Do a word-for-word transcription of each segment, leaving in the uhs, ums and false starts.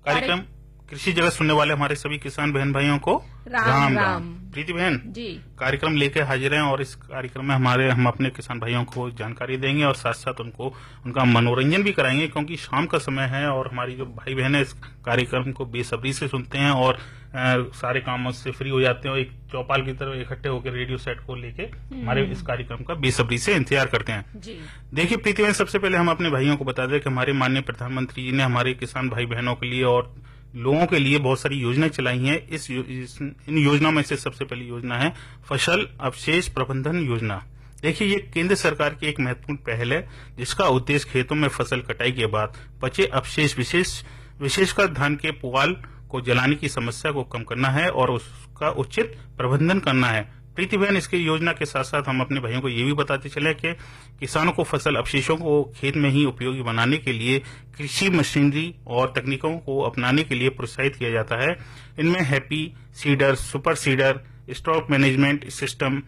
कार्यक्रम कृषि जगत सुनने वाले हमारे सभी किसान बहन भाइयों को राम राम, राम। प्रीति बहन जी कार्यक्रम लेके हाजिर हैं और इस कार्यक्रम में हमारे हम अपने किसान भाइयों को जानकारी देंगे और साथ साथ उनको उनका मनोरंजन भी कराएंगे, क्योंकि शाम का समय है और हमारी जो भाई बहन है इस कार्यक्रम को बेसब्री से सुनते हैं और आ, सारे कामों से फ्री हो जाते हैं और एक चौपाल की तरफ इकट्ठे होकर रेडियो सेट को लेके हमारे इस कार्यक्रम का बेसब्री से इंतजार करते हैं। जी देखिए प्रीति बहन, सबसे पहले हम अपने भाइयों को बता दें कि हमारे माननीय प्रधानमंत्री जी ने हमारे किसान भाई बहनों के लिए और लोगों के लिए बहुत सारी योजनाएं चलाई हैं। इस, इस इन योजनाओं में से सबसे पहली योजना है फसल अवशेष प्रबंधन योजना। देखिए, ये केंद्र सरकार की एक महत्वपूर्ण पहल है जिसका उद्देश्य खेतों में फसल कटाई के बाद बचे अवशेष विशेष विशेषकर धान के पुआल को जलाने की समस्या को कम करना है और उसका उचित प्रबंधन करना है। प्रीति बहन, इसकी योजना के साथ साथ हम अपने भाइयों को ये भी बताते चले कि किसानों को फसल अवशेषों को खेत में ही उपयोगी बनाने के लिए कृषि मशीनरी और तकनीकों को अपनाने के लिए प्रोत्साहित किया जाता है। इनमें happy seeder, super seeder, stock management system,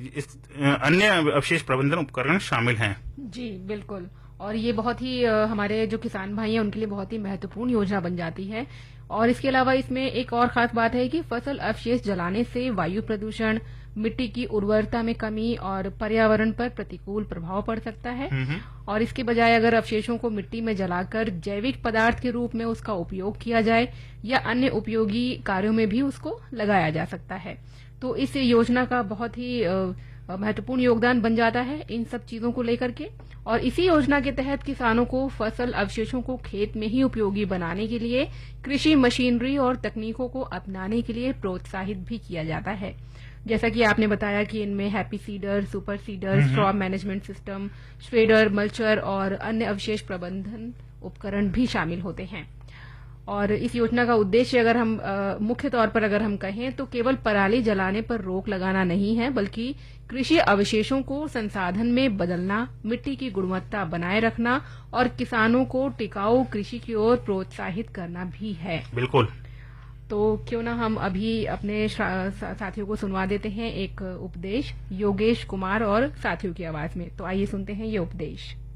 अन्य अवशेष प्रबंधन उपकरण शामिल हैं। जी बिल्कुल, और ये बहुत ही हमारे जो किसान भाई हैं उनके लिए बहुत ही महत्वपूर्ण योजना बन जाती है। और इसके अलावा इसमें एक और खास बात है कि फसल अवशेष जलाने से वायु प्रदूषण, मिट्टी की उर्वरता में कमी और पर्यावरण पर प्रतिकूल प्रभाव पड़ सकता है। और इसके बजाय अगर अवशेषों को मिट्टी में जलाकर जैविक पदार्थ के रूप में उसका उपयोग किया जाए या अन्य उपयोगी कार्यों में भी उसको लगाया जा सकता है, तो इस योजना का बहुत ही महत्वपूर्ण योगदान बन जाता है इन सब चीजों को लेकर के। और इसी योजना के तहत किसानों को फसल अवशेषों को खेत में ही उपयोगी बनाने के लिए कृषि मशीनरी और तकनीकों को अपनाने के लिए प्रोत्साहित भी किया जाता है। जैसा कि आपने बताया कि इनमें happy seeder, super seeder, straw management system, shredder, mulcher और अन्य अवशेष प्रबंधन उपकरण भी शामिल होते हैं। और इस योजना का उद्देश्य अगर हम आ, मुख्य तौर पर अगर हम कहें तो केवल पराली जलाने पर रोक लगाना नहीं है, बल्कि कृषि अवशेषों को संसाधन में बदलना, मिट्टी की गुणवत्ता बनाए रखना और किसानों को टिकाऊ कृषि की ओर प्रोत्साहित करना भी है। बिल्कुल। तो क्यों ना हम अभी अपने साथियों को सुनवा देते हैं एक उपदेश योगेश कुमार और साथियों की आवाज में। तो आइए सुनते हैं ये उपदेश।